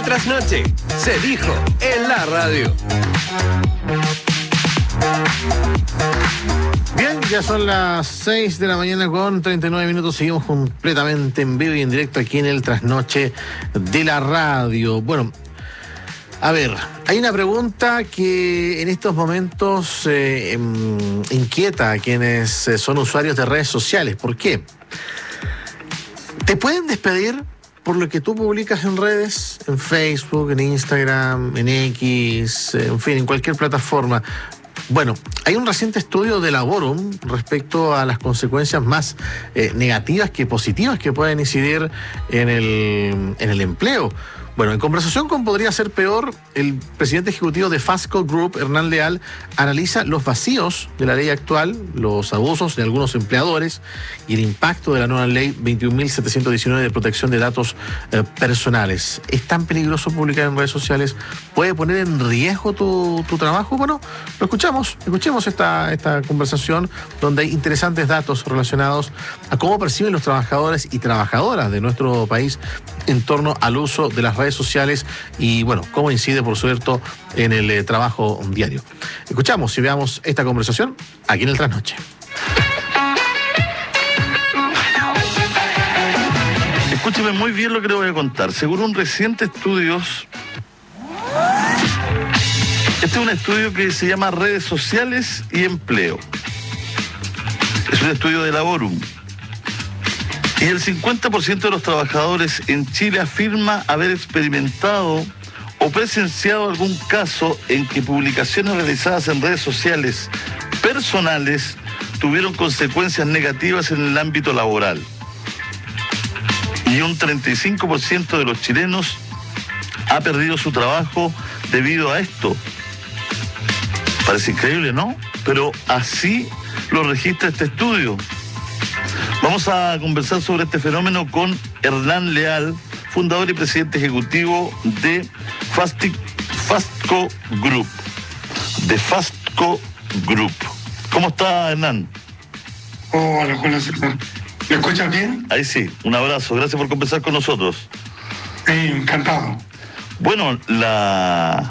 trasnoche se dijo en la radio. Bien, ya son las 6 de la mañana con 39 minutos. Seguimos completamente en vivo y en directo aquí en el trasnoche de la radio. Bueno, a ver, hay una pregunta que en estos momentos inquieta a quienes son usuarios de redes sociales. ¿Por qué? ¿Te pueden despedir por lo que tú publicas en redes, en Facebook, en Instagram, en X, en fin, en cualquier plataforma? Bueno, hay un reciente estudio de Laborum respecto a las consecuencias más negativas que positivas que pueden incidir en el empleo. Bueno, en conversación con Podría Ser Peor, el presidente ejecutivo de Fastco Group, Hernán Leal, analiza los vacíos de la ley actual, los abusos de algunos empleadores y el impacto de la nueva ley 21.719 de protección de datos personales. ¿Es tan peligroso publicar en redes sociales? ¿Puede poner en riesgo tu trabajo? Bueno, lo escuchemos esta conversación donde hay interesantes datos relacionados a cómo perciben los trabajadores y trabajadoras de nuestro país en torno al uso de las redes sociales y, bueno, cómo incide, por cierto, en el trabajo diario. Escuchamos y veamos esta conversación aquí en el Trasnoche. Escúcheme muy bien lo que le voy a contar. Según un reciente estudio, este es un estudio que se llama Redes Sociales y Empleo. Es un estudio de Laborum. Y el 50% de los trabajadores en Chile afirma haber experimentado o presenciado algún caso en que publicaciones realizadas en redes sociales personales tuvieron consecuencias negativas en el ámbito laboral. Y un 35% de los chilenos ha perdido su trabajo debido a esto. Parece increíble, ¿no? Pero así lo registra este estudio. Vamos a conversar sobre este fenómeno con Hernán Leal, fundador y presidente ejecutivo de Fastco Group. De Fastco Group. ¿Cómo está, Hernán? Hola, Julio. ¿Me escuchas bien? Ahí sí, un abrazo. Gracias por conversar con nosotros. Sí, encantado. Bueno,